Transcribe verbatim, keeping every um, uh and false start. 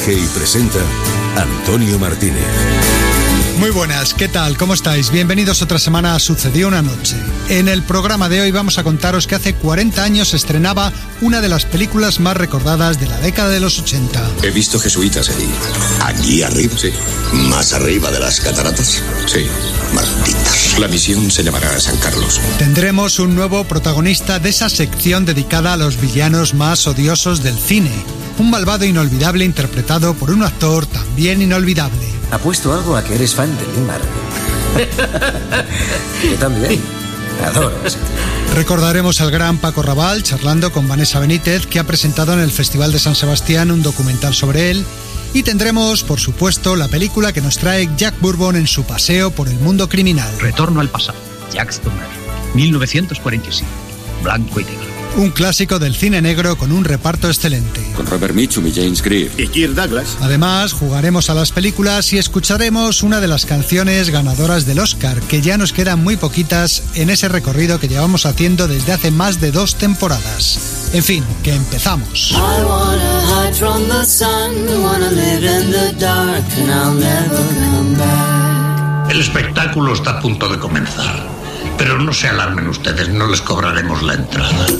Dirige y presenta Antonio Martínez. Muy buenas, ¿qué tal? ¿Cómo estáis? Bienvenidos otra semana a Sucedió una noche. En el programa de hoy vamos a contaros que hace cuarenta años se estrenaba una de las películas más recordadas de la década de los ochenta. He visto jesuitas allí. ¿Allí arriba? Sí. ¿Más arriba de las cataratas? Sí. Malditas. La misión se llamará San Carlos. Tendremos un nuevo protagonista de esa sección dedicada a los villanos más odiosos del cine. Un malvado inolvidable interpretado por un actor también inolvidable. Apuesto algo a que eres fan de Lee Marvin. Yo también. Adoro ese tío. Recordaremos al gran Paco Raval charlando con Vanessa Benítez, que ha presentado en el Festival de San Sebastián un documental sobre él. Y tendremos, por supuesto, la película que nos trae Jack Bourbon en su paseo por el mundo criminal. Retorno al pasado. Jacques Tourneur. mil novecientos cuarenta y siete. Blanco y negro. Un clásico del cine negro con un reparto excelente. Con Robert Mitchum y James Greer. ¿Y Kirk Douglas? Además, jugaremos a las películas y escucharemos una de las canciones ganadoras del Oscar, que ya nos quedan muy poquitas en ese recorrido que llevamos haciendo desde hace más de dos temporadas. En fin, que empezamos. El espectáculo está a punto de comenzar, pero no se alarmen ustedes, no les cobraremos la entrada.